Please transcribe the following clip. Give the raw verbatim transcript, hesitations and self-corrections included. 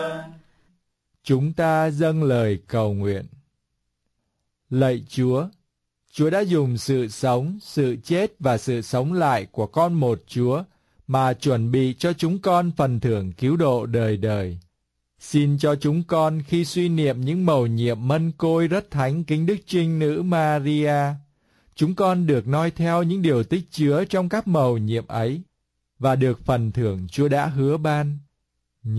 Chúng ta dâng lời cầu nguyện. Lạy Chúa, Chúa đã dùng sự sống, sự chết và sự sống lại của con một Chúa mà chuẩn bị cho chúng con phần thưởng cứu độ đời đời. Xin cho chúng con khi suy niệm những mầu nhiệm mân côi rất thánh kính Đức Trinh Nữ Maria, chúng con được noi theo những điều tích chứa trong các mầu nhiệm ấy và được phần thưởng Chúa đã hứa ban.